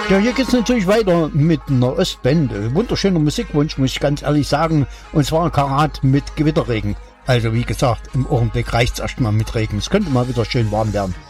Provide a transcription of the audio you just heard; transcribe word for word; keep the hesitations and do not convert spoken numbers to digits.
Ja, hier geht's natürlich weiter mit einer Ostband. Wunderschöner Musikwunsch, muss ich ganz ehrlich sagen. Und zwar Karat mit Gewitterregen. Also wie gesagt, im Augenblick reicht's erstmal mit Regen. Es könnte mal wieder schön warm werden.